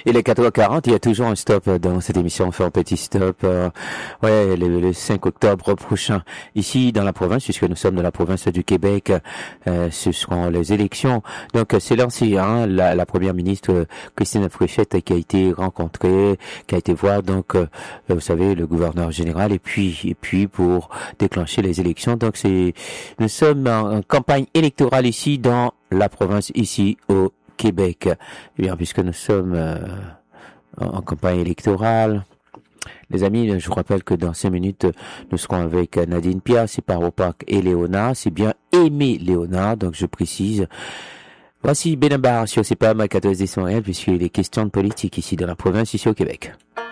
Il est 4h40, il y a toujours un stop dans cette émission. On fait un petit stop, le 5 octobre prochain. Ici, dans la province, puisque nous sommes dans la province du Québec, ce seront les élections. Donc, c'est lancé, la première ministre, Christine Fréchette, qui a été rencontrée, qui a été voir, donc, vous savez, le gouverneur général, et puis, pour déclencher les élections. Donc, nous sommes en campagne électorale ici, dans la province, ici, au Québec. Eh bien, puisque nous sommes en campagne électorale, les amis, je vous rappelle que dans 5 minutes, nous serons avec Nadine Pierre, c'est par Park et Léonard. C'est bien Aimé Léonard, donc je précise. Voici Benabar sur CPAM 14 décembre, puisqu'il est question de politique ici dans la province, ici au Québec.